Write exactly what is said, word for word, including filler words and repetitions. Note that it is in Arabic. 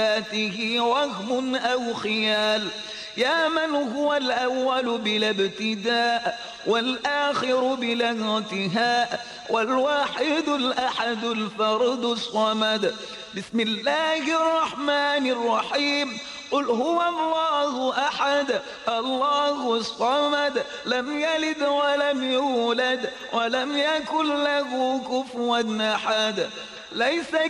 ذاته وهم أو خيال. يا من هو الأول بلا ابتداء والآخر بلا انتهاء والواحد الأحد الفرد الصمد. بسم الله الرحمن الرحيم. قل هو الله أحد الله الصمد لم يلد ولم يولد ولم يكن له كفوا أحد. ليس